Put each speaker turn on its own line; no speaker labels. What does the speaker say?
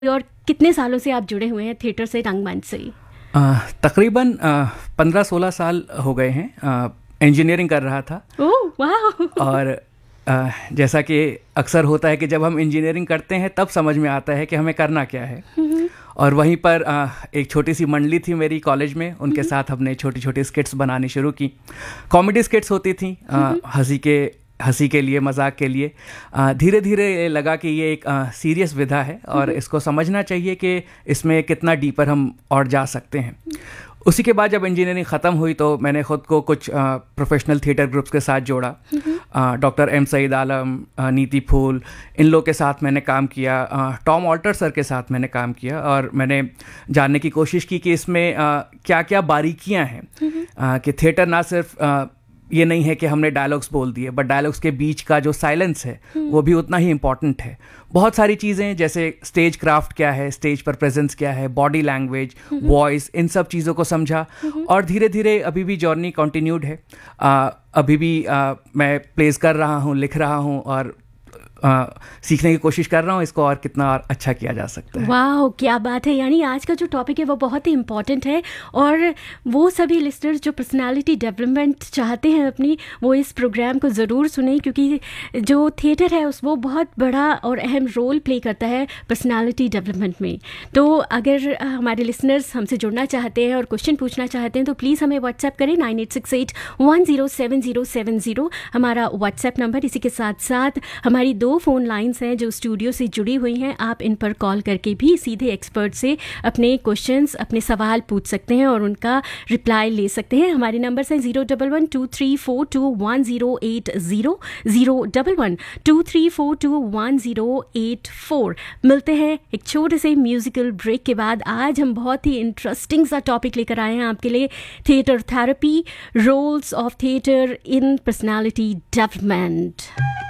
और कितने सालों से आप जुड़े हुए हैं थिएटर से, रंगमंच से?
तकरीबन 15-16 साल हो गए हैं। इंजीनियरिंग कर रहा था।
ओह वाह!
और जैसा कि अक्सर होता है कि जब हम इंजीनियरिंग करते हैं तब समझ में आता है कि हमें करना क्या है। और वहीं पर एक छोटी सी मंडली थी मेरी कॉलेज में, उनके साथ हमने छोटी छोटी स्किट्स बनानी शुरू की। कॉमेडी स्किट्स होती थी, हंसी के लिए, मजाक के लिए। धीरे धीरे लगा कि ये एक सीरियस विधा है और इसको समझना चाहिए कि इसमें कितना डीपर हम और जा सकते हैं। उसी के बाद जब इंजीनियरिंग ख़त्म हुई तो मैंने ख़ुद को कुछ प्रोफेशनल थिएटर ग्रुप्स के साथ जोड़ा। डॉक्टर एम सईद आलम, नीति फूल, इन लोग के साथ मैंने काम किया। टॉम ऑल्टर सर के साथ मैंने काम किया और मैंने जानने की कोशिश की कि इसमें क्या क्या बारीकियां हैं। कि थिएटर ना सिर्फ ये नहीं है कि हमने डायलॉग्स बोल दिए, बट डायलॉग्स के बीच का जो साइलेंस है वो भी उतना ही इम्पॉर्टेंट है। बहुत सारी चीज़ें जैसे स्टेज क्राफ्ट क्या है, स्टेज पर प्रेजेंस क्या है, बॉडी लैंग्वेज, वॉइस, इन सब चीज़ों को समझा। और धीरे धीरे अभी भी जर्नी कंटिन्यूड है। अभी भी मैं प्लेस कर रहा हूँ, लिख रहा हूँ और सीखने की कोशिश कर रहा हूँ इसको और कितना और अच्छा किया जा सकता है।
वाह, क्या बात है! यानी आज का जो टॉपिक है वो बहुत ही इम्पॉर्टेंट है और वो सभी लिस्टर्स जो पर्सनालिटी डेवलपमेंट चाहते हैं अपनी, वो इस प्रोग्राम को ज़रूर सुने, क्योंकि जो थिएटर है वो बहुत बड़ा और अहम रोल प्ले करता है पर्सनालिटी डेवलपमेंट में। तो अगर हमारे लिसनर्स हमसे जुड़ना चाहते हैं और क्वेश्चन पूछना चाहते हैं तो प्लीज़ हमें व्हाट्सएप करें 9868107070 हमारा व्हाट्सएप नंबर। इसी के साथ साथ हमारी 2 फ़ोन लाइंस हैं जो स्टूडियो से जुड़ी हुई हैं। आप इन पर कॉल करके भी सीधे एक्सपर्ट से अपने क्वेश्चंस, अपने सवाल पूछ सकते हैं और उनका रिप्लाई ले सकते हैं। हमारे नंबर्स हैं 01123421080, 01123421084। मिलते हैं एक छोटे से म्यूजिकल ब्रेक के बाद। आज हम बहुत ही इंटरेस्टिंग सा टॉपिक लेकर आए हैं आपके लिए, theatre therapy, roles of theatre in personality development.